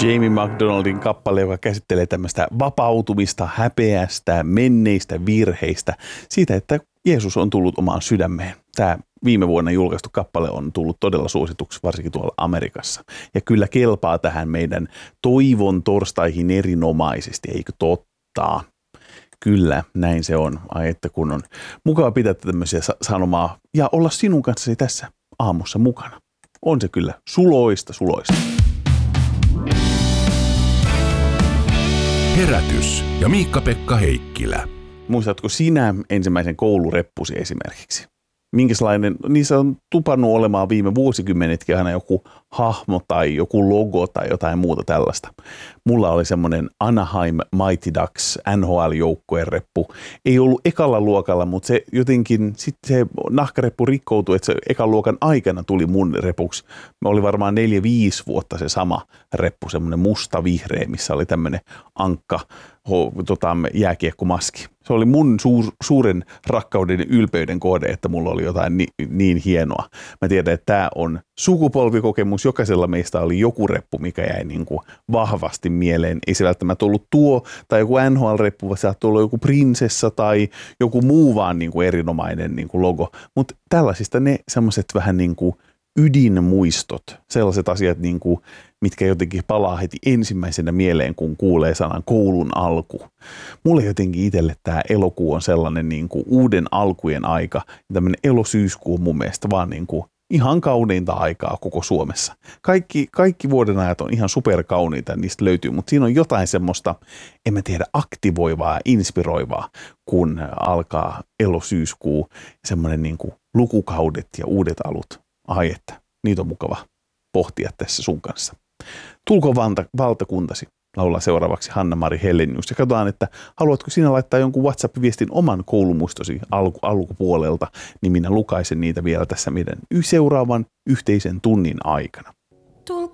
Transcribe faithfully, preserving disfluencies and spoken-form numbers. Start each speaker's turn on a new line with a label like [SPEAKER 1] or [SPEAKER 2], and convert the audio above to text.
[SPEAKER 1] Jamie McDonaldin kappale, joka käsittelee tämmöistä vapautumista, häpeästä, menneistä virheistä, siitä, että Jeesus on tullut omaan sydämeen. Tämä viime vuonna julkaistu kappale on tullut todella suosituksi, varsinkin tuolla Amerikassa. Ja kyllä kelpaa tähän meidän toivon torstaihin erinomaisesti, eikö totta? Kyllä, näin se on. Ai että kun on mukava pitää tämmöisiä sanomaa ja olla sinun kanssasi tässä aamussa mukana. On se kyllä suloista, suloista.
[SPEAKER 2] Herätys ja Miikka-Pekka Heikkilä.
[SPEAKER 1] Muistatko sinä ensimmäisen koulureppusi esimerkiksi? Minkälainen, niissä on tupannut olemaan viime vuosikymmenetkin aina joku hahmo tai joku logo tai jotain muuta tällaista. Mulla oli semmoinen Anaheim Mighty Ducks N H L-joukkueen reppu. Ei ollut ekalla luokalla, mutta se jotenkin, sitten se nahkareppu rikkoutui, että se ekan luokan aikana tuli mun repuksi. Me oli varmaan neljä, viisi vuotta se sama reppu, semmoinen musta-vihreä, missä oli tämmöinen ankka, ho, tota, jääkiekkomaski. Se oli mun suur, suuren rakkauden ja ylpeyden kohde, että mulla oli jotain ni, niin hienoa. Mä tiedän, että tämä on sukupolvikokemus. Jokaisella meistä oli joku reppu, mikä jäi niin kuin vahvasti mieleen. Ei se välttämättä ollut tuo tai joku N H L-reppu, vaan saattoi olla joku prinsessa tai joku muu vaan niin kuin erinomainen niin kuin logo. Mutta tällaisista ne semmoiset vähän niin kuin ydinmuistot, sellaiset asiat, niin kuin, mitkä jotenkin palaa heti ensimmäisenä mieleen, kun kuulee sanan koulun alku. Mulle jotenkin itselle tämä elokuu on sellainen niin kuin uuden alkujen aika. Tämmöinen elosyyskuu on mun mielestä vaan niin kuin ihan kauneinta aikaa koko Suomessa. Kaikki, kaikki vuoden ajat on ihan superkauniita, niistä löytyy, mutta siinä on jotain semmoista, en mä tiedä, aktivoivaa ja inspiroivaa, kun alkaa elosyyskuu, semmoinen niin kuin lukukaudet ja uudet alut. Ai että, niitä on mukava pohtia tässä sun kanssa. Tulko valta, valtakuntasi, laulaa seuraavaksi Hanna-Mari Helenius. Ja katsotaan, että haluatko sinä laittaa jonkun WhatsApp-viestin oman koulumuistosi alku, alkupuolelta, niin minä lukaisen niitä vielä tässä meidän seuraavan yhteisen tunnin aikana.